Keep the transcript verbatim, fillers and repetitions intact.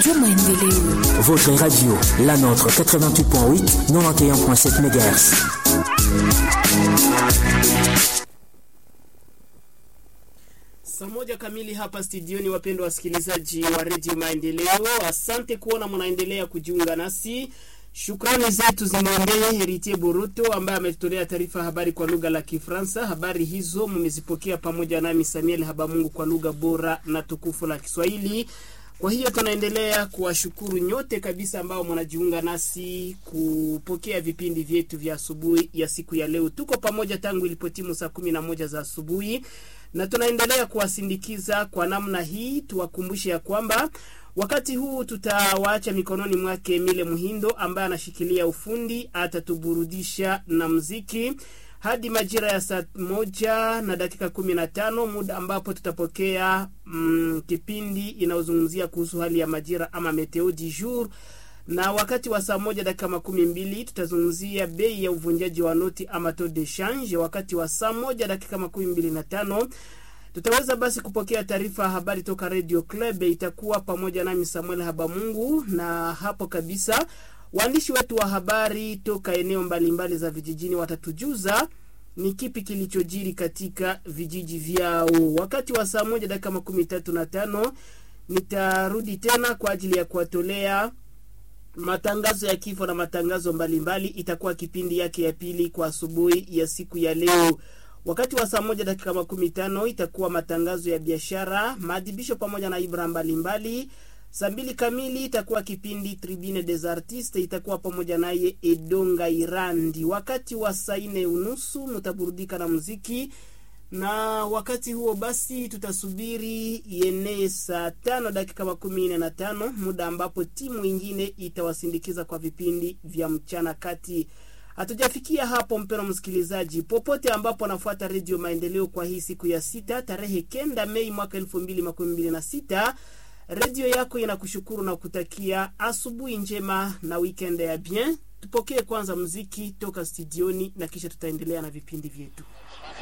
Radio Maendeleo. Votre radio, la nôtre quatre-vingt-huit point huit, quatre-vingt-onze point sept mégahertz. Saa moja kamili hapa studioni, wapendwa wasikilizaji wa Radio Maendeleo. Asante kuona mnaendelea kujiunga nasi. Shukrani zetu zimwendee Heritier Boruto ambaye ametolea taarifa habari kwa lugha la Kifaransa. Habari hizo mmezipokea pamoja nami Samuel Habamungu kwa lugha bora na tukufu la Kiswahili. Kwa hiyo tunaendelea kuwashukuru nyote kabisa ambao mnajiunga nasi kupokea vipindi vyetu vya asubuhi ya siku ya leo. Tuko pamoja tangu ilipotimu saa kumi na moja za asubuhi na tunaendelea kuwasindikiza kwa namna hii. Tuwakumbushe ya kwamba wakati huu tutawaacha mikononi mwake Emile Muhindo ambaye anashikilia ufundi, atatuburudisha na muziki hadi majira ya saa moja na dakika kumi na tano, muda ambapo tutapokea mm, kipindi inaozungumzia kuhusu hali ya majira ama meteo du jour. Na wakati wa saa moja dakika makumi mbili tutazungumzia bei ya uvunjaji wa noti ama taux de change. Wakati wa saa moja dakika makumi mbili na tano tutaweza basi kupokea taarifa habari toka Radio Club. Itakuwa pamoja nami Samuel Habamungu, na hapo kabisa waandishi wetu wa habari toka eneo mbalimbali za vijijini watatujuza ni kipi kilichojiri katika vijiji vyao. Wakati wa saa moja dakika makumi tatu na tano nitarudi tena kwa ajili ya kuwatolea matangazo ya kifo na matangazo mbalimbali. Itakuwa kipindi yake ya pili kwa asubuhi ya siku ya leo. Wakati wa saa moja dakika makumi tano itakuwa matangazo ya biashara, maadhibisho pamoja na ibra mbalimbali. Saa mbili kamili itakuwa kipindi Tribune des Artistes, itakuwa pamoja naye Edonga Irandi. Wakati wa saa nne unusu mtaburudika na muziki, na wakati huo basi tutasubiri yenee saa tano dakika makumi nne na tano, muda ambapo timu ingine itawasindikiza kwa vipindi vya mchana kati. Hatujafikia hapo mpeno msikilizaji, popote ambapo anafuata Radio Maendeleo kwa hii siku ya sita tarehe kenda Mei mwaka elfu mbili makumi mbili na sita. Radio yako inakushukuru na kutakia asubuhi njema na weekend ya bien. Tupokee kwanza muziki toka studioni na kisha tutaendelea na vipindi vyetu.